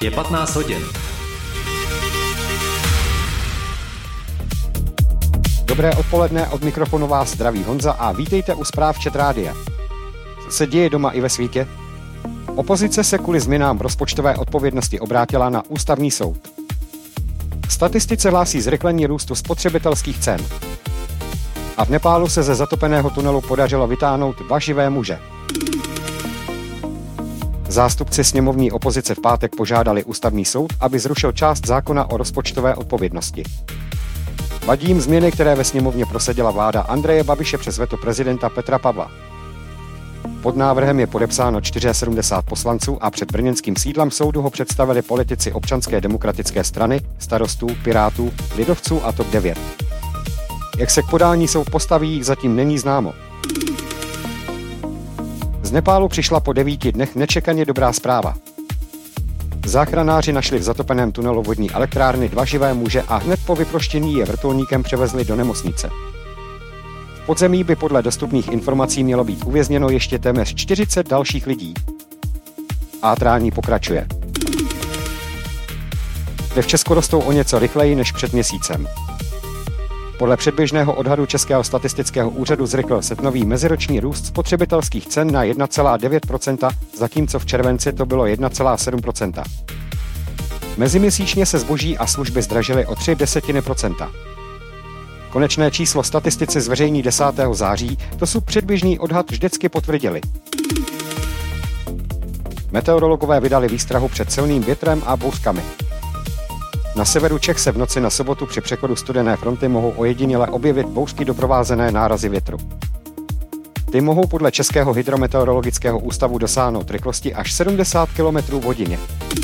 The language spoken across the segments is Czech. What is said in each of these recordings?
Je 15 hodin. Dobré odpoledne, od mikrofonu vás zdraví Honza a vítejte u zpráv ČT Rádia. Co se děje doma i ve světě? Opozice se kvůli změnám rozpočtové odpovědnosti obrátila na ústavní soud. Statistice hlásí zrychlení růstu spotřebitelských cen. A v Nepálu se ze zatopeného tunelu podařilo vytáhnout 2 živé muže. Zástupci sněmovní opozice v pátek požádali ústavní soud, aby zrušil část zákona o rozpočtové odpovědnosti. Vadí jim změny, které ve sněmovně prosadila vláda Andreje Babiše přes veto prezidenta Petra Pavla. Pod návrhem je podepsáno 74 poslanců a před brněnským sídlem soudu ho představili politici Občanské demokratické strany, Starostů, Pirátů, Lidovců a TOP 09. Jak se k podání soud postaví, zatím není známo. Z Nepálu přišla po 9 dnech nečekaně dobrá zpráva. Záchranáři našli v zatopeném tunelu vodní elektrárny 2 živé muže a hned po vyproštění je vrtulníkem převezli do nemocnice. V podzemí by podle dostupných informací mělo být uvězněno ještě téměř 40 dalších lidí. Átrání pokračuje. V Česku rostou o něco rychleji než před měsícem. Podle předběžného odhadu Českého statistického úřadu zrychlil srpnový meziroční růst spotřebitelských cen na 1,9%, zatímco v červenci to bylo 1,7%. Meziměsíčně se zboží a služby zdražily o 0,3%. Konečné číslo statistici zveřejní 10. září, dosud předběžný odhad vždycky potvrdili. Meteorologové vydali výstrahu před silným větrem a bouřkami. Na severu Čech se v noci na sobotu při přechodu studené fronty mohou ojediněle objevit bouřky doprovázené nárazy větru. Ty mohou podle Českého hydrometeorologického ústavu dosáhnout rychlosti až 70 km/h.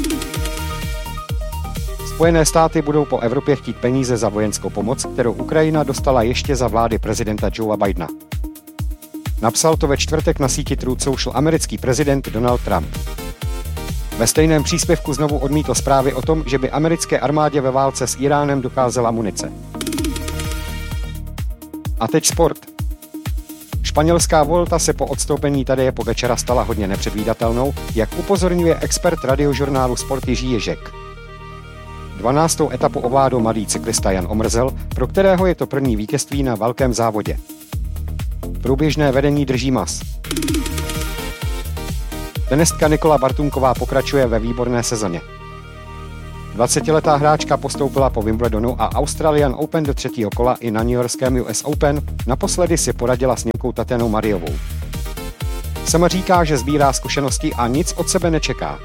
Spojené státy budou po Evropě chtít peníze za vojenskou pomoc, kterou Ukrajina dostala ještě za vlády prezidenta Joea Bidena. Napsal to ve čtvrtek na síti Truth Social americký prezident Donald Trump. Ve stejném příspěvku znovu odmítl zprávy o tom, že by americké armádě ve válce s Iránem docházela munice. A teď sport. Španělská Volta se po odstoupení Tadeje Pogačara stala hodně nepředvídatelnou, jak upozorňuje expert radiožurnálu Sport Jiří Ježek. 12. etapu ovládl mladý cyklista Jan Omrzel, pro kterého je to první vítězství na velkém závodě. Průběžné vedení drží mas. Tenistka Nikola Bartunková pokračuje ve výborné sezóně. 20letá hráčka postoupila po Wimbledonu a Australian Open do 3. kola i na newyorském US Open, naposledy si poradila s Němkou Tatianou Mariovou. Sama říká, že sbírá zkušenosti a nic od sebe nečeká.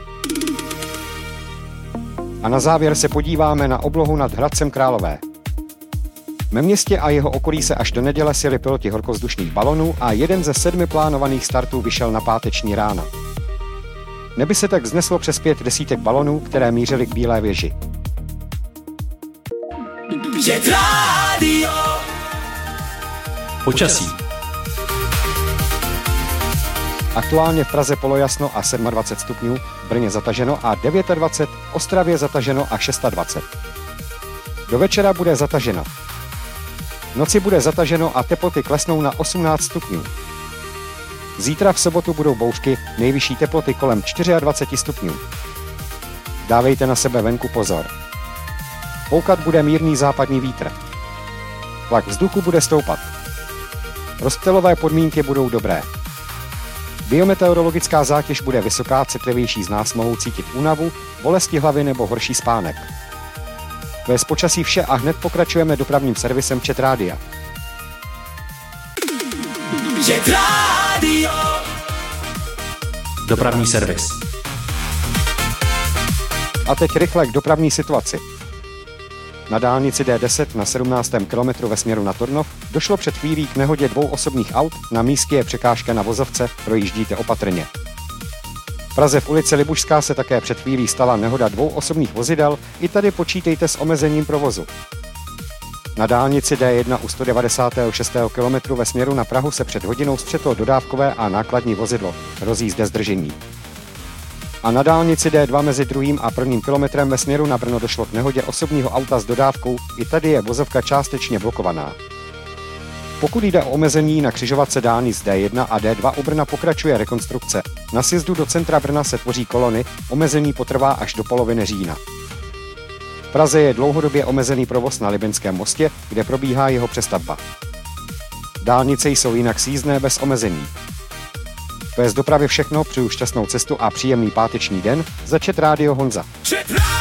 A na závěr se podíváme na oblohu nad Hradcem Králové. Ve městě a jeho okolí se až do neděle sjeli piloti horkovzdušných balonů a jeden ze 7 plánovaných startů vyšel na páteční ráno. Neby se tak vzneslo přes 5 desítek balonů, které mířily k Bílé věži. Počasí. Aktuálně v Praze polojasno a 27 stupňů, v Brně zataženo a 29, v Ostravě zataženo a 26. Do večera bude zataženo. V noci bude zataženo a teploty klesnou na 18 stupňů. Zítra v sobotu budou bouřky, nejvyšší teploty kolem 24 stupňů. Dávejte na sebe venku pozor. Foukat bude mírný západní vítr. Tlak vzduchu bude stoupat. Rozptylové podmínky budou dobré. Biometeorologická zátěž bude vysoká, citlivější z nás mohou cítit únavu, bolesti hlavy nebo horší spánek. To je z počasí vše a hned pokračujeme dopravním servisem ČT Rádia. Dopravní servis. A teď rychle k dopravní situaci. Na dálnici D10 na 17. kilometru ve směru na Tornov došlo před chvílí k nehodě 2 osobních aut, na místě je překážka na vozovce, projíždíte opatrně. V Praze v ulici Libušská se také před chvílí stala nehoda 2 osobních vozidel, i tady počítejte s omezením provozu. Na dálnici D1 u 196. kilometru ve směru na Prahu se před hodinou střetlo dodávkové a nákladní vozidlo, hrozí zde zdržení. A na dálnici D2 mezi 2. a 1. kilometrem ve směru na Brno došlo k nehodě osobního auta s dodávkou, i tady je vozovka částečně blokovaná. Pokud jde o omezení na křižovatce dálnic D1 a D2, u Brna pokračuje rekonstrukce. Na sjezdu do centra Brna se tvoří kolony, omezení potrvá až do poloviny října. V Praze je dlouhodobě omezený provoz na Libeňském mostě, kde probíhá jeho přestavba. Dálnice jsou jinak sjízdné bez omezení. To je z dopravy všechno, přeju šťastnou cestu a příjemný páteční den, začet Rádio Honza.